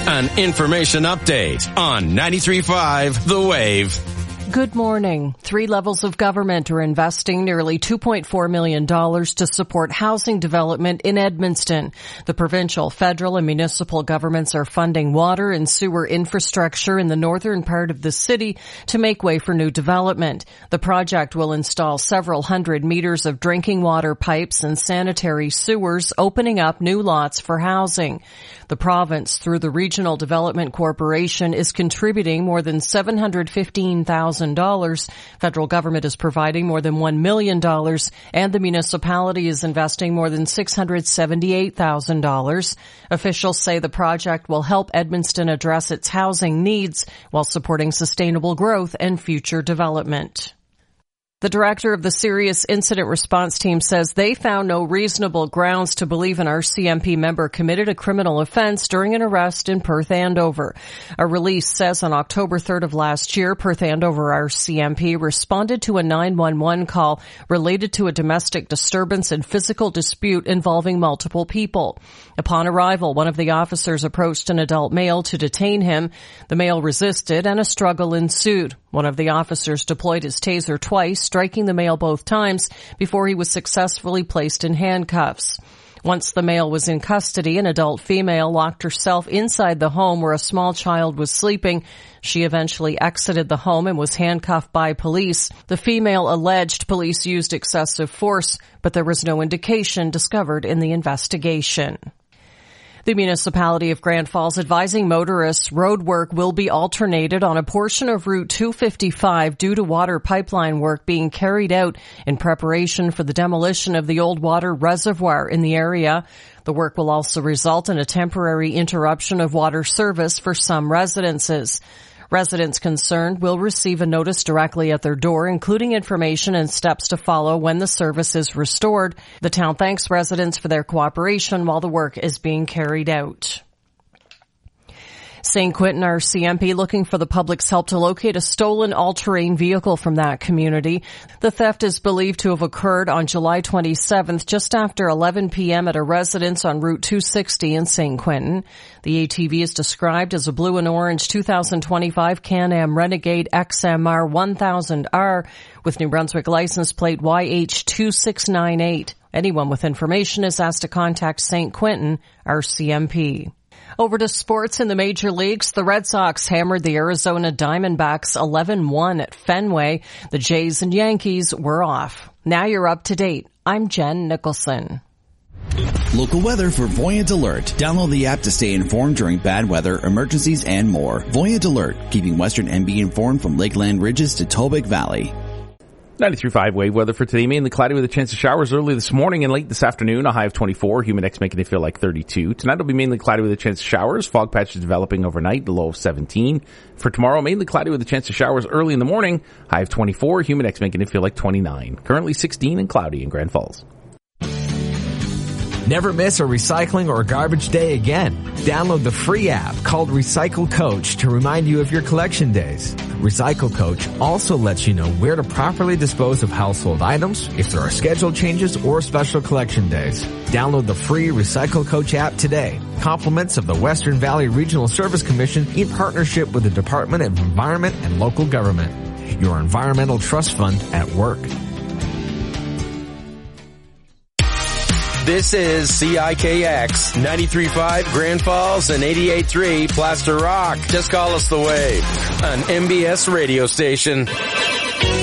An information update on 93.5 The Wave. Good morning. 3 levels of government are investing nearly $2.4 million to support housing development in Edmundston. The provincial, federal, and municipal governments are funding water and sewer infrastructure in the northern part of the city to make way for new development. The project will install several hundred meters of drinking water pipes and sanitary sewers, opening up new lots for housing. The province, through the Regional Development Corporation, is contributing more than $715,000. Federal government is providing more than $1 million, and the municipality is investing more than $678,000. Officials say the project will help Edmundston address its housing needs while supporting sustainable growth and future development. The director of the Serious Incident Response Team says they found no reasonable grounds to believe an RCMP member committed a criminal offense during an arrest in Perth Andover. A release says on October 3rd of last year, Perth Andover RCMP responded to a 911 call related to a domestic disturbance and physical dispute involving multiple people. Upon arrival, one of the officers approached an adult male to detain him. The male resisted and a struggle ensued. One of the officers deployed his taser twice, striking the male both times before he was successfully placed in handcuffs. Once the male was in custody, an adult female locked herself inside the home where a small child was sleeping. She eventually exited the home and was handcuffed by police. The female alleged police used excessive force, but there was no indication discovered in the investigation. The municipality of Grand Falls advising motorists road work will be alternated on a portion of Route 255 due to water pipeline work being carried out in preparation for the demolition of the old water reservoir in the area. The work will also result in a temporary interruption of water service for some residences. Residents concerned will receive a notice directly at their door, including information and steps to follow when the service is restored. The town thanks residents for their cooperation while the work is being carried out. St. Quentin RCMP looking for the public's help to locate a stolen all-terrain vehicle from that community. The theft is believed to have occurred on July 27th, just after 11 p.m. at a residence on Route 260 in St. Quentin. The ATV is described as a blue and orange 2025 Can-Am Renegade XMR 1000R with New Brunswick license plate YH2698. Anyone with information is asked to contact St. Quentin RCMP. Over to sports in the major leagues. The Red Sox hammered the Arizona Diamondbacks 11-1 at Fenway. The Jays and Yankees were off. Now you're up to date. I'm Jen Nicholson. Local weather for Voyant Alert. Download the app to stay informed during bad weather, emergencies, and more. Voyant Alert, keeping Western NB informed from Lakeland Ridges to Tobic Valley. 93.5 wave weather for today. Mainly cloudy with a chance of showers early this morning and late this afternoon. A high of 24. Humid X making it feel like 32. Tonight will be mainly cloudy with a chance of showers. Fog patches developing overnight. The low of 17. For tomorrow, mainly cloudy with a chance of showers early in the morning. High of 24. Humid X making it feel like 29. Currently 16 and cloudy in Grand Falls. Never miss a recycling or garbage day again. Download the free app called Recycle Coach to remind you of your collection days. Recycle Coach also lets you know where to properly dispose of household items, if there are schedule changes or special collection days. Download the free Recycle Coach app today. Compliments of the Western Valley Regional Service Commission in partnership with the Department of Environment and Local Government. Your environmental trust fund at work. This is CIKX 93.5 Grand Falls and 88.3 Plaster Rock. Just call us The Wave, an MBS radio station.